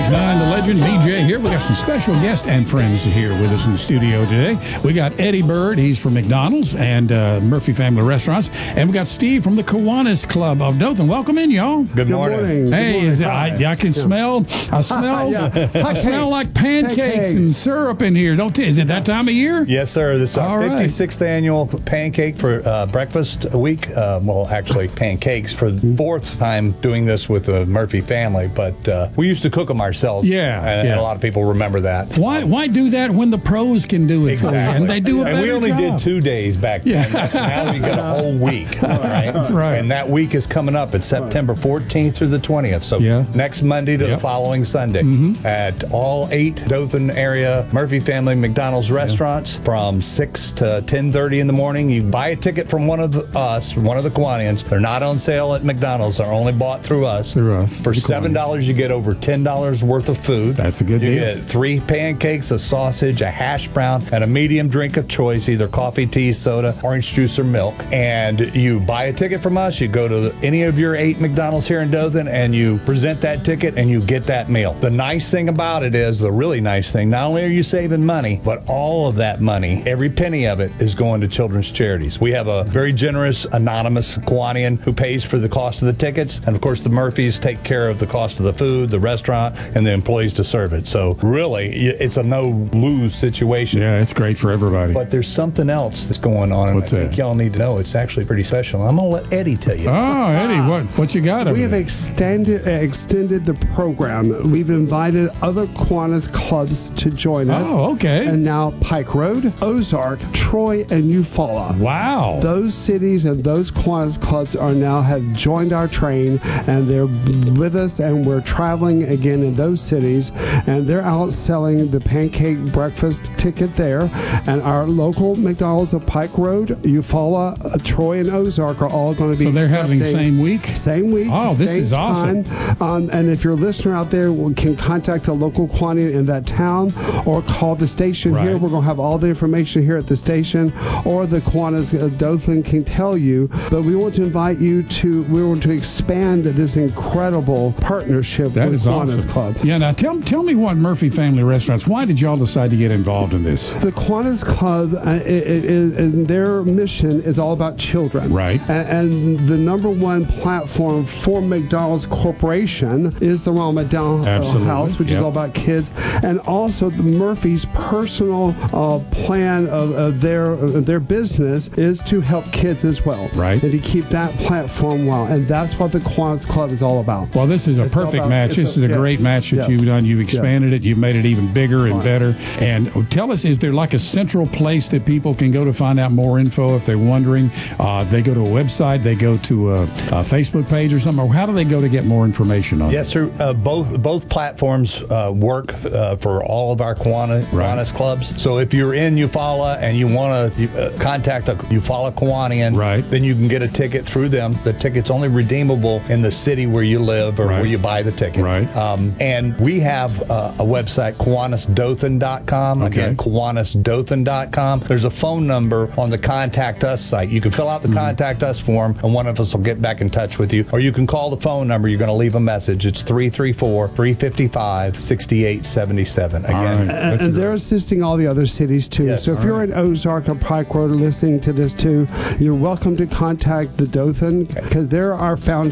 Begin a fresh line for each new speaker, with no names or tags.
Man, the legend, BJ here. We got some special guests and friends here with us in the studio today. We got Eddie Bird. He's from McDonald's and Murphy Family Restaurants. And we got Steve from the Kiwanis Club of Dothan. Welcome in, y'all.
Good morning.
Hey, I can smell. I smell like pancakes and syrup in here. Is it that time of year?
Yes, sir. This is our 56th annual pancake for breakfast week. Well, actually, pancakes for the fourth time doing this with the Murphy family. But we used to cook them ourselves. And a lot of people remember that.
Why do that when the pros can do it for you? And they do a better job.
And we only did 2 days back then. Now we got a whole week. All right?
That's right.
And that week is coming up. It's September 14th through the 20th. So next Monday to the following Sunday at all 8 Dothan area Murphy family McDonald's restaurants from 6 to 10:30 in the morning. You buy a ticket from one of the Kiwanians. They're not on sale at McDonald's. They're only bought through us. For $7, you get over $10 worth of food.
That's a good deal.
You get 3 pancakes, a sausage, a hash brown, and a medium drink of choice, either coffee, tea, soda, orange juice, or milk. And you buy a ticket from us. You go to any of your 8 McDonald's here in Dothan, and you present that ticket, and you get that meal. The nice thing about it is, the really nice thing, not only are you saving money, but all of that money, every penny of it, is going to children's charities. We have a very generous, anonymous Kiwanian who pays for the cost of the tickets. And, of course, the Murphys take care of the cost of the food, the restaurant, and the employees to serve it. So, really, it's a no-lose situation.
Yeah, it's great for everybody.
But there's something else that's going on.
What's
and I think y'all need to know. It's actually pretty special. I'm going to let Eddie tell you.
Oh, Eddie, what you got?
We have extended the program. We've invited other Kiwanis clubs to join us.
Oh, okay.
And now Pike Road, Ozark, Troy, and Eufaula.
Wow.
Those cities and those Kiwanis clubs have joined our train, and they're with us, and we're traveling again in those cities, and they're out selling the pancake breakfast ticket there. And our local McDonald's of Pike Road, Eufaula, Troy, and Ozark are all going to be
So they're having the same week?
Same week.
Oh, this is awesome.
And if you're a listener out there, can contact a local Kiwanian in that town or call the station here. We're going to have all the information here at the station, or the Kiwanis of Dothan can tell you. But we want to invite you we want to expand this incredible partnership with Kiwanis Club.
Yeah, now tell me what Murphy Family Restaurants, why did y'all decide to get involved in this?
The Kiwanis Club, their mission is all about children.
Right.
And the number one platform for McDonald's Corporation is the Ronald McDonald House, which is all about kids. And also the Murphy's personal plan of their business is to help kids as well.
Right.
And to keep that platform well. And that's what the Kiwanis Club is all about.
Well, this is a perfect match. This is a great match that you've done. You've expanded it. You've made it even bigger and better. And tell us, is there like a central place that people can go to find out more info if they're wondering? They go to a website, they go to a Facebook page or something, or how do they go to get more information on it?
Yes, sir. Both platforms work for all of our Kiwanis clubs. So if you're in Eufaula and you want to contact a Eufaula Kiwanian, then you can get a ticket through them. The ticket's only redeemable in the city where you live or where you buy the ticket. And we have a website, KiwanisDothan.com. Again, KiwanisDothan.com. There's a phone number on the Contact Us site. You can fill out the Contact Us form, and one of us will get back in touch with you. Or you can call the phone number. You're going to leave a message. It's 334-355-6877. Again.
And they're assisting all the other cities, too.
Yes.
So if you're in Ozark or Pike Road or listening to this, too, you're welcome to contact the Dothan, because they're our foundation.